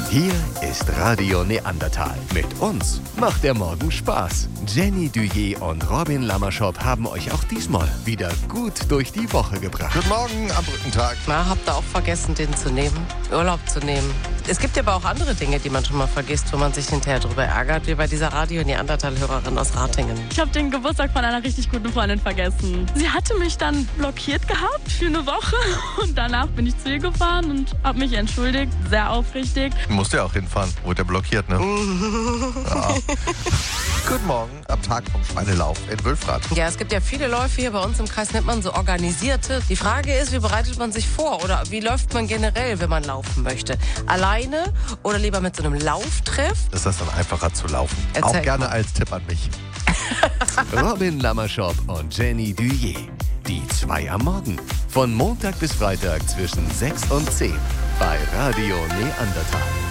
Hier ist Radio Neandertal. Mit uns macht der Morgen Spaß. Jenny Duyer und Robin Lammerschop haben euch auch diesmal wieder gut durch die Woche gebracht. Guten Morgen am Brückentag. Na, habt ihr auch vergessen, den zu nehmen? Urlaub zu nehmen? Es gibt ja aber auch andere Dinge, die man schon mal vergisst, wo man sich hinterher drüber ärgert, wie bei dieser Radio-Neandertal-Hörerin aus Ratingen. Ich habe den Geburtstag von einer richtig guten Freundin vergessen. Sie hatte mich dann blockiert gehabt für eine Woche und danach bin ich zu ihr gefahren und habe mich entschuldigt, sehr aufrichtig. Musst ja auch hinfahren. Wurde blockiert, ne? Ja. Guten Morgen am Tag vom Schweinelauf in Wülfrath. Ja, es gibt ja viele Läufe hier bei uns im Kreis, nennt man so organisierte. Die Frage ist, wie bereitet man sich vor oder wie läuft man generell, wenn man laufen möchte? Alleine oder lieber mit so einem Lauftreff? Ist das dann einfacher zu laufen? Erzähl Auch gerne mal. als Tipp an mich. Robin Lammerschop und Jenny Duyer. Die zwei am Morgen. Von Montag bis Freitag zwischen 6 und 10 bei Radio Neandertal.